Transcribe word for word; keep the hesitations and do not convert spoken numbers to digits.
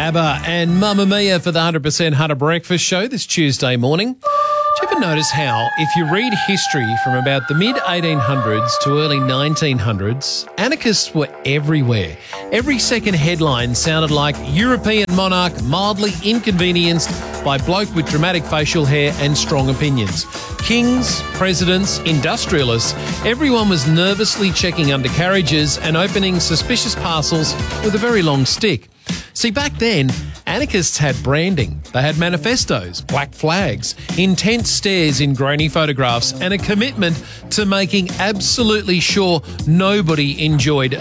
ABBA and Mamma Mia for the one hundred percent Hunter Breakfast Show this Tuesday morning. Do you ever notice how, if you read history from about the mid eighteen hundreds to early nineteen hundreds, anarchists were everywhere? Every second headline sounded like European monarch mildly inconvenienced by bloke with dramatic facial hair and strong opinions. Kings, presidents, industrialists, everyone was nervously checking undercarriages and opening suspicious parcels with a very long stick. See, back then, anarchists had branding. They had manifestos, black flags, intense stares in grainy photographs, and a commitment to making absolutely sure nobody enjoyed